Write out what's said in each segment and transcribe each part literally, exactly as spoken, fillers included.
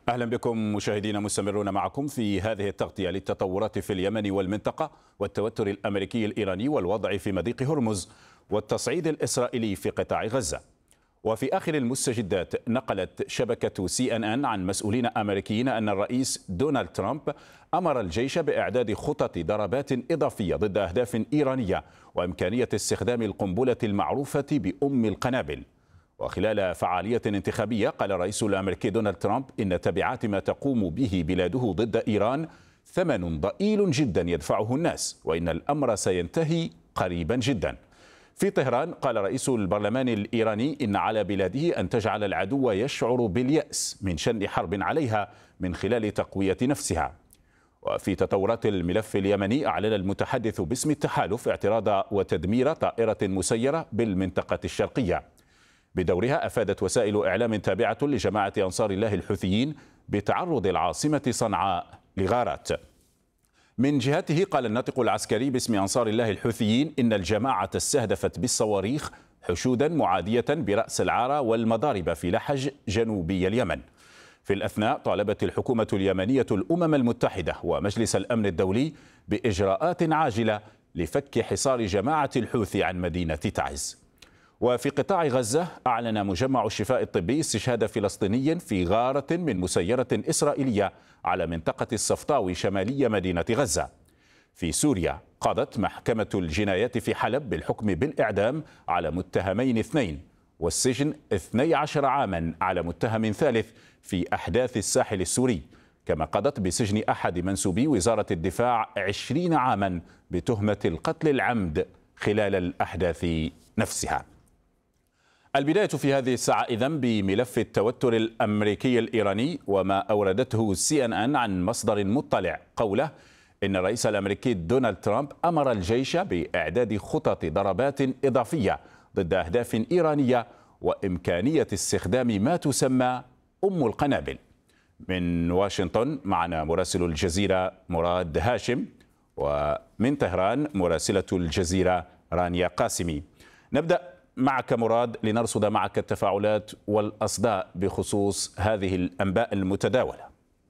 أهلا بكم مشاهدينا، مستمرون معكم في هذه التغطية للتطورات في اليمن والمنطقة والتوتر الأمريكي الإيراني والوضع في مضيق هرمز والتصعيد الإسرائيلي في قطاع غزة. وفي آخر المستجدات نقلت شبكة سي إن إن عن مسؤولين أمريكيين أن الرئيس دونالد ترامب أمر الجيش بإعداد خطط ضربات إضافية ضد أهداف إيرانية وإمكانية استخدام القنبلة المعروفة بأم القنابل. وخلال فعالية انتخابية قال الرئيس الأمريكي دونالد ترامب إن تبعات ما تقوم به بلاده ضد إيران ثمن ضئيل جدا يدفعه الناس، وإن الأمر سينتهي قريبا جدا. في طهران قال رئيس البرلمان الإيراني إن على بلاده أن تجعل العدو يشعر باليأس من شن حرب عليها من خلال تقوية نفسها. وفي تطورات الملف اليمني أعلن المتحدث باسم التحالف اعتراض وتدمير طائرة مسيرة بالمنطقة الشرقية. بدورها أفادت وسائل إعلام تابعة لجماعة أنصار الله الحوثيين بتعرض العاصمة صنعاء لغارات. من جهته قال الناطق العسكري باسم أنصار الله الحوثيين إن الجماعة استهدفت بالصواريخ حشودا معادية برأس العارة والمضارب في لحج جنوبي اليمن. في الأثناء طالبت الحكومة اليمنية الأمم المتحدة ومجلس الأمن الدولي بإجراءات عاجلة لفك حصار جماعة الحوثي عن مدينة تعز. وفي قطاع غزة أعلن مجمع الشفاء الطبي استشهاد فلسطيني في غارة من مسيرة إسرائيلية على منطقة الصفطاوي شمالي مدينة غزة. في سوريا قضت محكمة الجنايات في حلب بالحكم بالإعدام على متهمين اثنين والسجن اثني عشر عاما على متهم ثالث في أحداث الساحل السوري، كما قضت بسجن أحد منسوبي وزارة الدفاع عشرين عاما بتهمة القتل العمد خلال الأحداث نفسها. البداية في هذه الساعة إذن بملف التوتر الأمريكي الإيراني وما أوردته سي إن إن عن مصدر مطلع قوله إن الرئيس الأمريكي دونالد ترامب أمر الجيش بإعداد خطط ضربات إضافية ضد أهداف إيرانية وإمكانية استخدام ما تسمى أم القنابل. من واشنطن معنا مراسل الجزيرة مراد هاشم، ومن طهران مراسلة الجزيرة رانيا قاسمي. نبدأ معك مراد لنرصد معك التفاعلات والأصداء بخصوص هذه الأنباء المتداولة.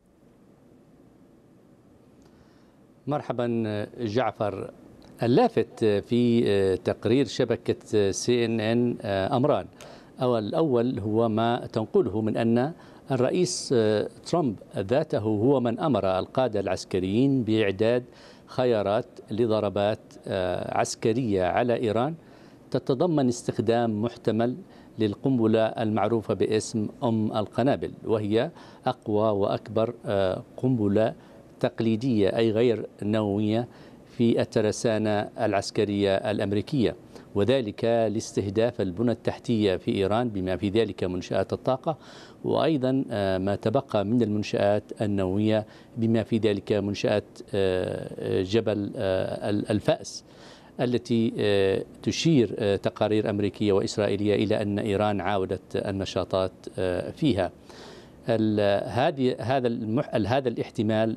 مرحبا جعفر. اللافت في تقرير شبكة سي إن إن أمران. الأول هو ما تنقله من أن الرئيس ترامب ذاته هو من أمر القادة العسكريين بإعداد خيارات لضربات عسكرية على إيران تتضمن استخدام محتمل للقنبلة المعروفة باسم أم القنابل، وهي أقوى وأكبر قنبلة تقليدية أي غير نووية في الترسانة العسكرية الأمريكية، وذلك لاستهداف البنى التحتية في إيران بما في ذلك منشآت الطاقة، وأيضا ما تبقى من المنشآت النووية بما في ذلك منشآت جبل الفأس التي تشير تقارير أمريكية وإسرائيلية إلى أن إيران عاودت النشاطات فيها. هذه هذا هذا الاحتمال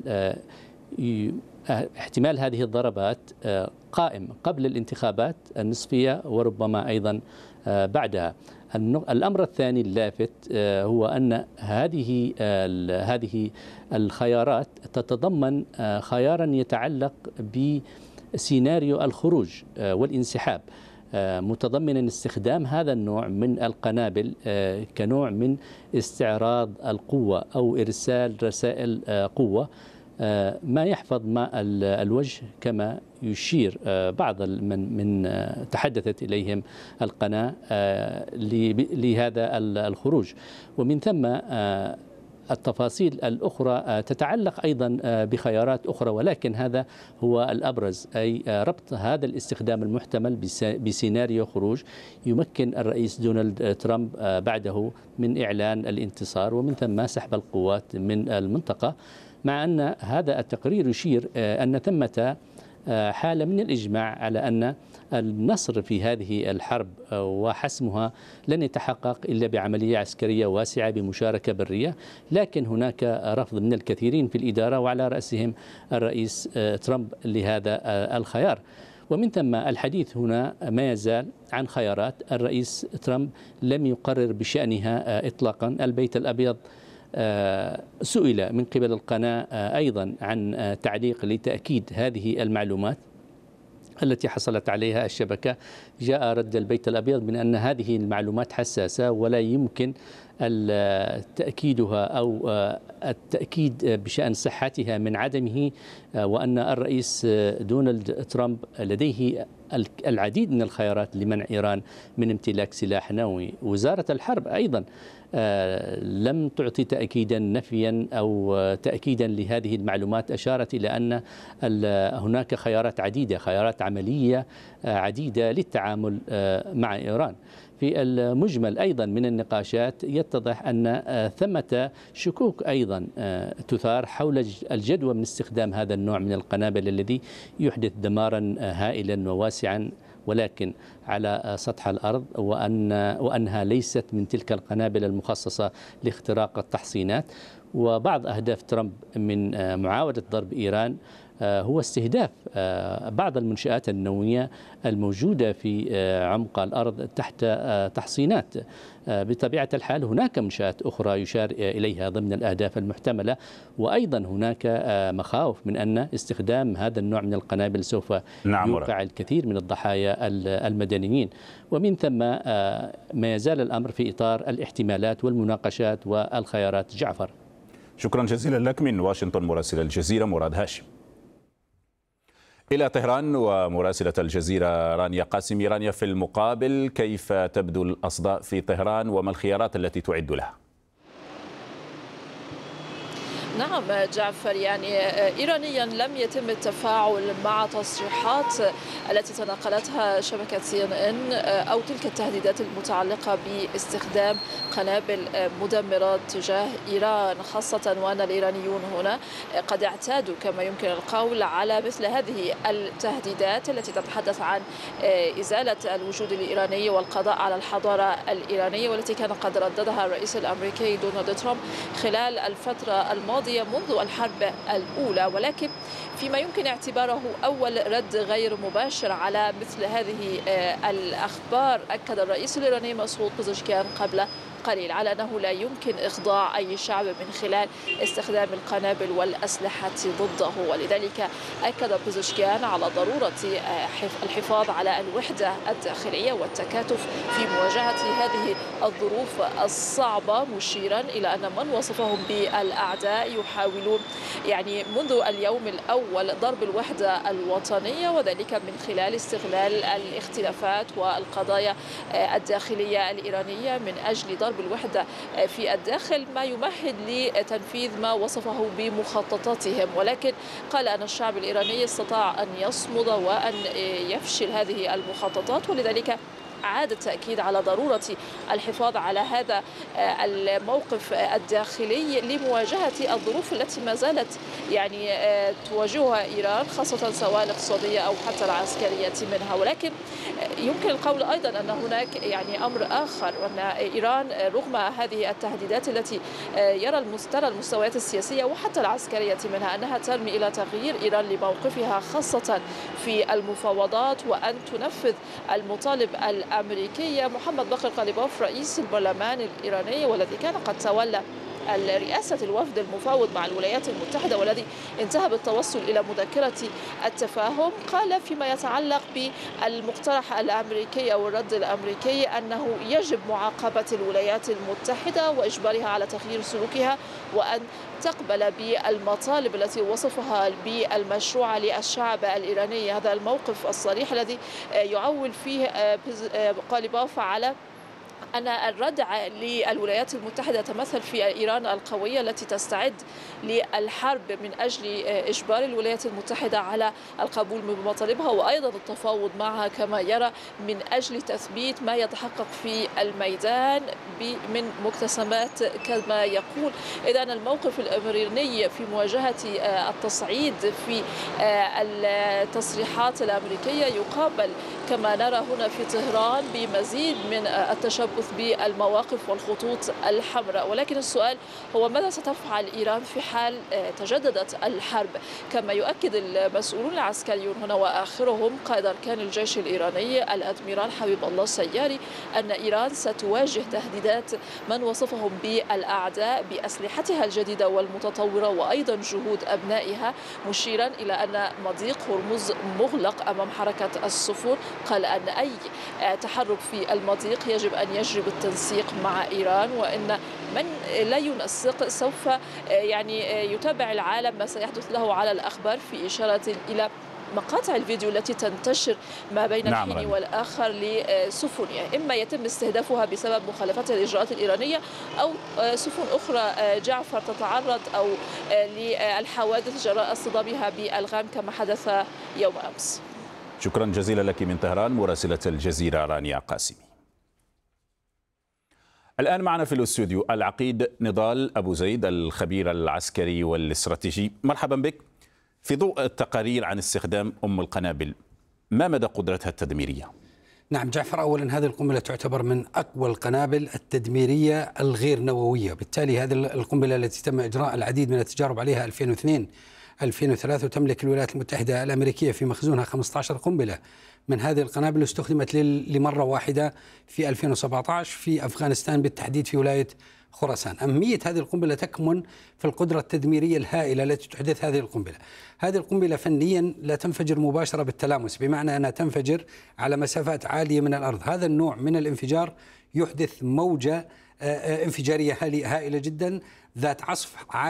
احتمال هذه الضربات قائم قبل الانتخابات النصفية وربما أيضا بعدها. الأمر الثاني اللافت هو أن هذه هذه الخيارات تتضمن خيارا يتعلق ب سيناريو الخروج والانسحاب، متضمنا استخدام هذا النوع من القنابل كنوع من استعراض القوة أو إرسال رسائل قوة، ما يحفظ ماء الوجه كما يشير بعض من من تحدثت إليهم القناة لهذا الخروج. ومن ثم التفاصيل الأخرى تتعلق أيضا بخيارات أخرى، ولكن هذا هو الأبرز، أي ربط هذا الاستخدام المحتمل بسيناريو خروج يمكن الرئيس دونالد ترامب بعده من إعلان الانتصار ومن ثم سحب القوات من المنطقة، مع أن هذا التقرير يشير أن ثمة حالة من الإجماع على أن النصر في هذه الحرب وحسمها لن يتحقق إلا بعملية عسكرية واسعة بمشاركة برية، لكن هناك رفض من الكثيرين في الإدارة وعلى رأسهم الرئيس ترامب لهذا الخيار. ومن ثم الحديث هنا ما يزال عن خيارات الرئيس ترامب لم يقرر بشأنها إطلاقا. البيت الأبيض سئل من قبل القناة أيضا عن تعليق لتأكيد هذه المعلومات التي حصلت عليها الشبكة. جاء رد البيت الأبيض من أن هذه المعلومات حساسة ولا يمكن تأكيدها أو التأكيد بشأن صحتها من عدمه، وأن الرئيس دونالد ترامب لديه العديد من الخيارات لمنع إيران من امتلاك سلاح نووي. وزارة الحرب أيضا لم تعطي تأكيدا نفيا أو تأكيدا لهذه المعلومات، أشارت إلى أن هناك خيارات عديدة، خيارات عملية عديدة للتعامل مع إيران. في المجمل أيضا من النقاشات يتضح أن ثمة شكوك أيضا تثار حول الجدوى من استخدام هذا النوع من القنابل الذي يحدث دمارا هائلا وواسعا ولكن على سطح الأرض، وأن وأنها ليست من تلك القنابل المخصصة لاختراق التحصينات. وبعض أهداف ترامب من معاودة ضرب إيران هو استهداف بعض المنشآت النووية الموجودة في عمق الأرض تحت تحصينات. بطبيعة الحال هناك منشآت أخرى يشار إليها ضمن الأهداف المحتملة، وأيضا هناك مخاوف من أن استخدام هذا النوع من القنابل سوف نعم يوقع الكثير من الضحايا المدنيين. ومن ثم ما يزال الأمر في إطار الاحتمالات والمناقشات والخيارات. جعفر، شكرا جزيلا لك من واشنطن مراسل الجزيرة مراد هاشم. إلى طهران ومراسلة الجزيرة رانيا قاسمي. رانيا، في المقابل كيف تبدو الأصداء في طهران وما الخيارات التي تعد لها؟ نعم جعفر، يعني إيرانيا لم يتم التفاعل مع تصريحات التي تناقلتها شبكة سي إن إن أو تلك التهديدات المتعلقة باستخدام قنابل مدمرات تجاه إيران، خاصة وأن الإيرانيون هنا قد اعتادوا كما يمكن القول على مثل هذه التهديدات التي تتحدث عن إزالة الوجود الإيراني والقضاء على الحضارة الإيرانية، والتي كان قد رددها الرئيس الأمريكي دونالد ترامب خلال الفترة الماضية منذ الحرب الأولى. ولكن فيما يمكن اعتباره أول رد غير مباشر على مثل هذه الأخبار، أكد الرئيس الإيراني مسعود بزشكيان قبل قليل على أنه لا يمكن إخضاع أي شعب من خلال استخدام القنابل والأسلحة ضده. ولذلك أكد بزشكيان على ضرورة الحفاظ على الوحدة الداخلية والتكاتف في مواجهة هذه الظروف الصعبة، مشيرا إلى أن من وصفهم بالأعداء يحاولون يعني منذ اليوم الأول ضرب الوحدة الوطنية، وذلك من خلال استغلال الاختلافات والقضايا الداخلية الإيرانية من أجل ضرب الوحدة في الداخل، ما يمهد لتنفيذ ما وصفه بمخططاتهم. ولكن قال أن الشعب الإيراني استطاع أن يصمد وأن يفشل هذه المخططات، ولذلك عاد التأكيد على ضرورة الحفاظ على هذا الموقف الداخلي لمواجهة الظروف التي ما زالت يعني تواجهها إيران، خاصة سواء الاقتصادية أو حتى العسكرية منها. ولكن يمكن القول أيضا أن هناك يعني أمر آخر، وأن إيران رغم هذه التهديدات التي يرى ترى المستويات السياسية وحتى العسكرية منها أنها ترمي إلى تغيير إيران لموقفها خاصة في المفاوضات، وأن تنفذ المطالب الأمريكية. محمد باقر غالباف رئيس البرلمان الإيراني والذي كان قد تولى رئاسة الوفد المفاوض مع الولايات المتحدة والذي انتهى بالتوصل إلى مذكرة التفاهم، قال فيما يتعلق بالمقترح الأمريكي أو الرد الأمريكي أنه يجب معاقبة الولايات المتحدة وإجبارها على تغيير سلوكها، وأن تقبل بالمطالب التي وصفها بالمشروعة للشعب الإيراني. هذا الموقف الصريح الذي يعول فيه غالباف على أن الردع للولايات المتحدة يتمثل في إيران القوية التي تستعد للحرب من أجل إجبار الولايات المتحدة على القبول بمطالبها وأيضا التفاوض معها كما يرى من أجل تثبيت ما يتحقق في الميدان من مكتسبات كما يقول. إذن الموقف الأمريكي في مواجهة التصعيد في التصريحات الأمريكية يقابل كما نرى هنا في طهران بمزيد من التشبث التحدث بالمواقف والخطوط الحمراء، ولكن السؤال هو ماذا ستفعل إيران في حال تجددت الحرب؟ كما يؤكد المسؤولون العسكريون هنا وآخرهم قائد أركان الجيش الإيراني الأدميرال حبيب الله السياري أن إيران ستواجه تهديدات من وصفهم بالأعداء بأسلحتها الجديدة والمتطورة وأيضا جهود أبنائها، مشيرا إلى أن مضيق هرمز مغلق أمام حركة السفن. قال أن أي تحرك في المضيق يجب أن يجري بالتنسيق مع إيران، وأن من لا ينسق سوف يعني يتابع العالم ما سيحدث له على الأخبار، في إشارة إلى مقاطع الفيديو التي تنتشر ما بين نعم الحين رمي. والآخر لسفن، يعني إما يتم استهدافها بسبب مخالفتها للإجراءات الإيرانية أو سفن أخرى جعفر تتعرض أو للحوادث جراء اصطدامها بألغام كما حدث يوم أمس. شكرا جزيلا لك من طهران مراسلة الجزيرة رانيا قاسمي. الآن معنا في الاستوديو العقيد نضال أبو زيد الخبير العسكري والاستراتيجي. مرحبا بك. في ضوء التقارير عن استخدام أم القنابل، ما مدى قدرتها التدميرية؟ نعم جعفر، أولا هذه القنبلة تعتبر من أقوى القنابل التدميرية الغير نووية، بالتالي هذه القنبلة التي تم إجراء العديد من التجارب عليها ألفين واثنين ألفين وثلاثة، وتملك الولايات المتحدة الأمريكية في مخزونها خمسة عشر قنبلة من هذه القنابل، استخدمت لمرة واحدة في ألفين وسبعة عشر في أفغانستان، بالتحديد في ولاية خراسان. أهمية هذه القنبلة تكمن في القدرة التدميرية الهائلة التي تحدث هذه القنبلة. هذه القنبلة فنيا لا تنفجر مباشرة بالتلامس، بمعنى أنها تنفجر على مسافات عالية من الأرض. هذا النوع من الانفجار يحدث موجة انفجارية هائلة جدا ذات عصف عالي